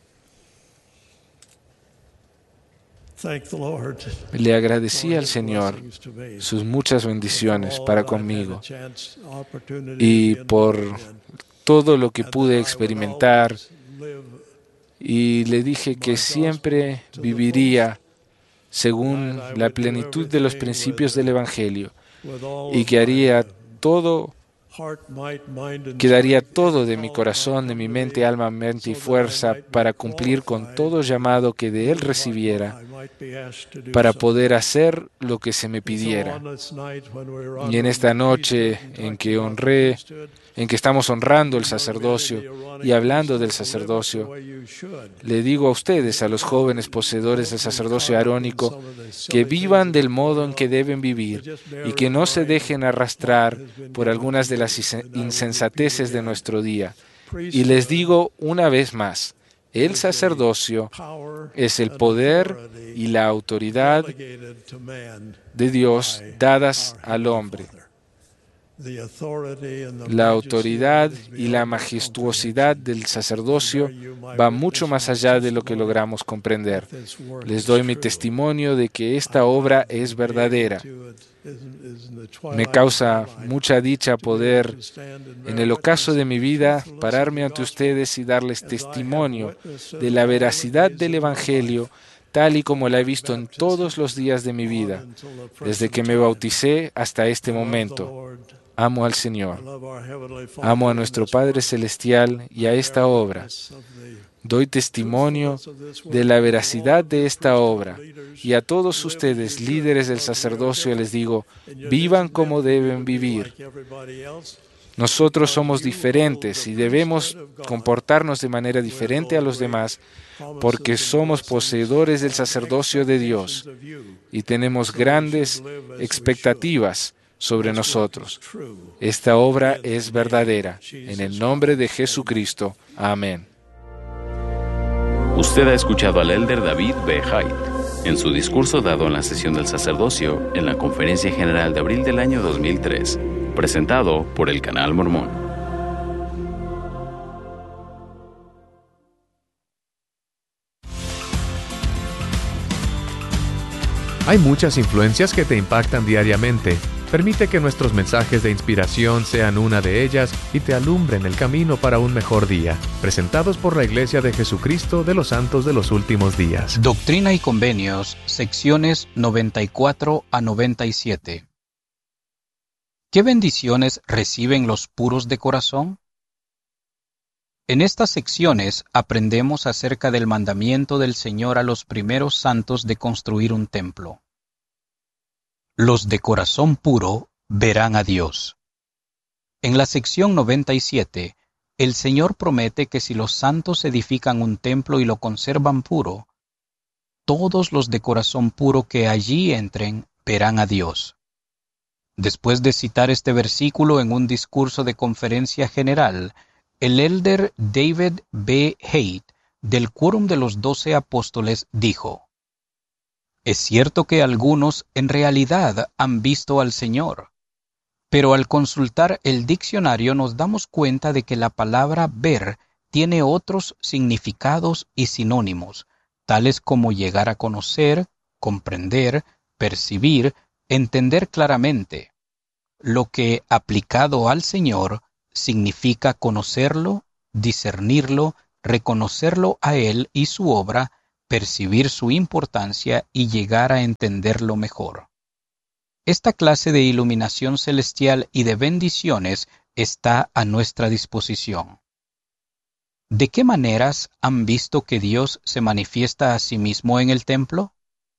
le agradecí al Señor sus muchas bendiciones para conmigo y por todo lo que pude experimentar, y le dije que siempre viviría según la plenitud de los principios del Evangelio y que haría todo, que daría todo de mi corazón, de mi mente, alma, mente y fuerza para cumplir con todo llamado que de Él recibiera, para poder hacer lo que se me pidiera. Y en esta noche en que honré, en que estamos honrando el sacerdocio y hablando del sacerdocio, le digo a ustedes, a los jóvenes poseedores del sacerdocio arónico, que vivan del modo en que deben vivir y que no se dejen arrastrar por algunas de las insensateces de nuestro día. Y les digo una vez más, el sacerdocio es el poder y la autoridad de Dios dadas al hombre. La autoridad y la majestuosidad del sacerdocio va mucho más allá de lo que logramos comprender. Les doy mi testimonio de que esta obra es verdadera. Me causa mucha dicha poder, en el ocaso de mi vida, pararme ante ustedes y darles testimonio de la veracidad del Evangelio, tal y como la he visto en todos los días de mi vida, desde que me bauticé hasta este momento. Amo al Señor, amo a nuestro Padre Celestial y a esta obra. Doy testimonio de la veracidad de esta obra, y a todos ustedes, líderes del sacerdocio, les digo, vivan como deben vivir. Nosotros somos diferentes y debemos comportarnos de manera diferente a los demás porque somos poseedores del sacerdocio de Dios y tenemos grandes expectativas sobre nosotros. Esta obra es verdadera. En el nombre de Jesucristo. Amén. Usted ha escuchado al elder David B. Haidt en su discurso dado en la sesión del sacerdocio en la Conferencia General de abril del año dos mil tres, presentado por el Canal Mormón. Hay muchas influencias que te impactan diariamente. Permite que nuestros mensajes de inspiración sean una de ellas y te alumbren el camino para un mejor día. Presentados por la Iglesia de Jesucristo de los Santos de los Últimos Días. Doctrina y Convenios, secciones noventa y cuatro a noventa y siete. ¿Qué bendiciones reciben los puros de corazón? En estas secciones aprendemos acerca del mandamiento del Señor a los primeros santos de construir un templo. Los de corazón puro verán a Dios. En la sección noventa y siete, el Señor promete que si los santos edifican un templo y lo conservan puro, todos los de corazón puro que allí entren verán a Dios. Después de citar este versículo en un discurso de conferencia general, el elder David B. Haidt, del Quórum de los Doce Apóstoles, dijo: Es cierto que algunos en realidad han visto al Señor, pero al consultar el diccionario nos damos cuenta de que la palabra ver tiene otros significados y sinónimos, tales como llegar a conocer, comprender, percibir, entender claramente, lo que, aplicado al Señor, significa conocerlo, discernirlo, reconocerlo a Él y su obra, percibir su importancia y llegar a entenderlo mejor. Esta clase de iluminación celestial y de bendiciones está a nuestra disposición. ¿De qué maneras han visto que Dios se manifiesta a sí mismo en el templo?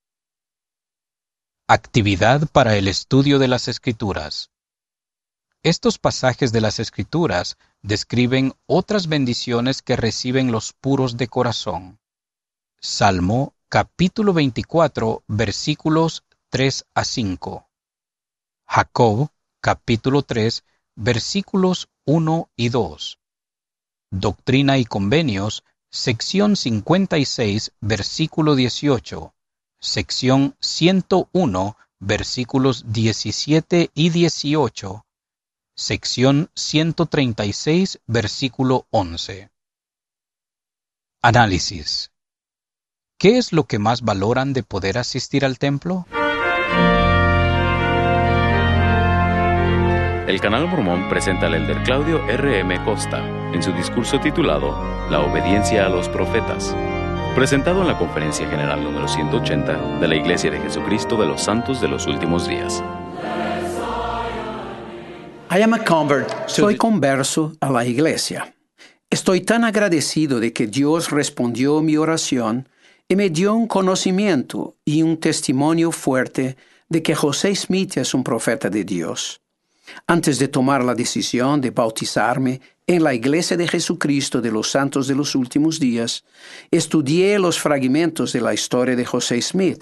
Actividad para el estudio de las Escrituras. Estos pasajes de las Escrituras describen otras bendiciones que reciben los puros de corazón. Salmo capítulo veinticuatro, versículos tres a cinco. Jacob capítulo tres, versículos uno y dos. Doctrina y Convenios, sección cincuenta y seis, versículo dieciocho. Sección ciento uno, versículos diecisiete y dieciocho. Sección ciento treinta y seis, versículo once. Análisis. ¿Qué es lo que más valoran de poder asistir al templo? El Canal Mormón presenta al elder Claudio R M Costa en su discurso titulado La obediencia a los profetas, presentado en la Conferencia General número ciento ochenta de la Iglesia de Jesucristo de los Santos de los Últimos Días. Soy converso a la Iglesia. Estoy tan agradecido de que Dios respondió mi oración y me dio un conocimiento y un testimonio fuerte de que José Smith es un profeta de Dios. Antes de tomar la decisión de bautizarme en la Iglesia de Jesucristo de los Santos de los Últimos Días, estudié los fragmentos de la historia de José Smith.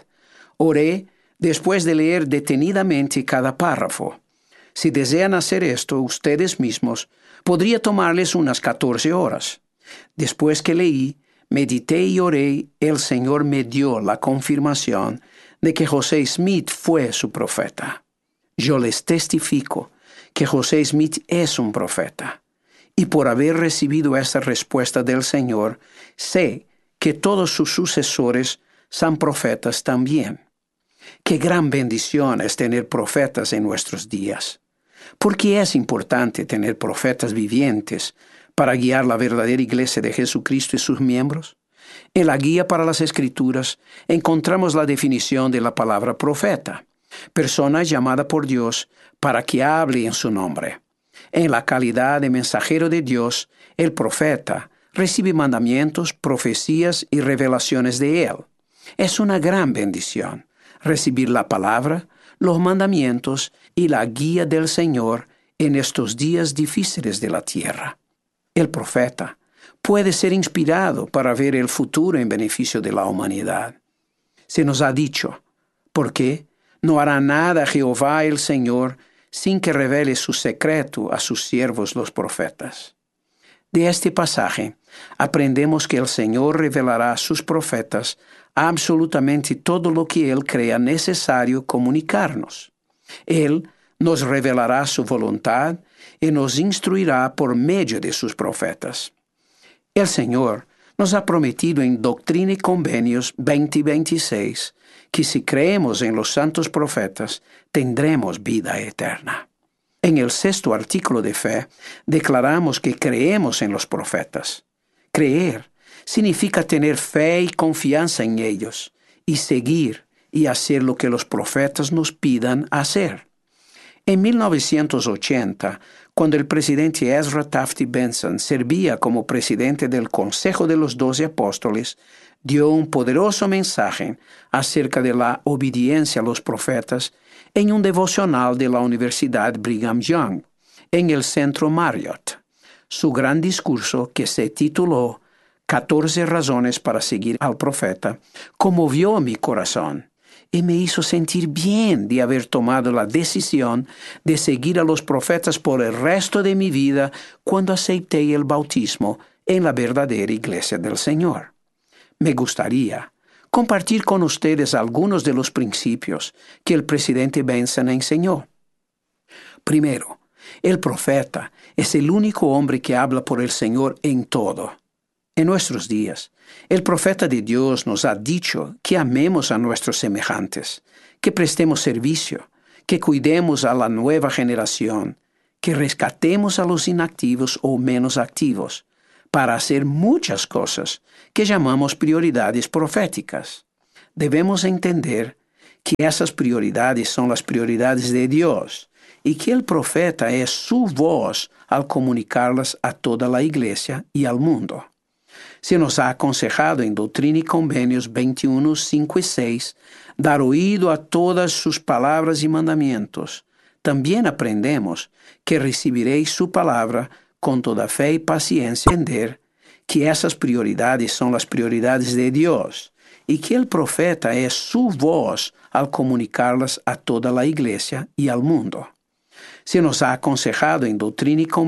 Oré después de leer detenidamente cada párrafo. Si desean hacer esto ustedes mismos, podría tomarles unas catorce horas. Después que leí, medité y oré, el Señor me dio la confirmación de que José Smith fue su profeta. Yo les testifico que José Smith es un profeta, y por haber recibido esta respuesta del Señor, sé que todos sus sucesores son profetas también. Qué gran bendición es tener profetas en nuestros días. ¿Por qué es importante tener profetas vivientes para guiar la verdadera Iglesia de Jesucristo y sus miembros? En la guía para las Escrituras encontramos la definición de la palabra profeta, persona llamada por Dios para que hable en su nombre. En la calidad de mensajero de Dios, el profeta recibe mandamientos, profecías y revelaciones de Él. Es una gran bendición recibir la palabra, los mandamientos y la guía del Señor en estos días difíciles de la tierra. El profeta puede ser inspirado para ver el futuro en beneficio de la humanidad. Se nos ha dicho, ¿por qué? No hará nada Jehová el Señor sin que revele su secreto a sus siervos los profetas. De este pasaje aprendemos que el Señor revelará a sus profetas absolutamente todo lo que Él crea necesario comunicarnos. Él nos revelará su voluntad y nos instruirá por medio de sus profetas. El Señor nos ha prometido en Doctrina y Convenios veinte veintiséis que si creemos en los santos profetas, tendremos vida eterna. En el sexto artículo de fe, declaramos que creemos en los profetas. Creer significa tener fe y confianza en ellos, y seguir y hacer lo que los profetas nos pidan hacer. En mil novecientos ochenta, cuando el presidente Ezra Taft Benson servía como presidente del Consejo de los Doce Apóstoles, dio un poderoso mensaje acerca de la obediencia a los profetas en un devocional de la Universidad Brigham Young, en el Centro Marriott. Su gran discurso, que se tituló catorce razones para seguir al profeta, conmovió mi corazón y me hizo sentir bien de haber tomado la decisión de seguir a los profetas por el resto de mi vida cuando acepté el bautismo en la verdadera Iglesia del Señor. Me gustaría compartir con ustedes algunos de los principios que el presidente Benson enseñó. Primero, el profeta es el único hombre que habla por el Señor en todo. En nuestros días, el profeta de Dios nos ha dicho que amemos a nuestros semejantes, que prestemos servicio, que cuidemos a la nueva generación, que rescatemos a los inactivos o menos activos, para hacer muchas cosas que llamamos prioridades proféticas. Debemos entender que esas prioridades son las prioridades de Dios y que el profeta es su voz al comunicarlas a toda la iglesia y al mundo. Se nos ha aconsejado en Doctrina y Convenios veintiuno, cinco y seis dar oído a todas sus palabras y mandamientos. También aprendemos que recibiréis su palabra con toda fe y paciencia, entender que esas prioridades son las prioridades de Dios y que el profeta es su voz al comunicarlas a toda la iglesia y al mundo. Se nos ha aconsejado en Doctrina y Convenios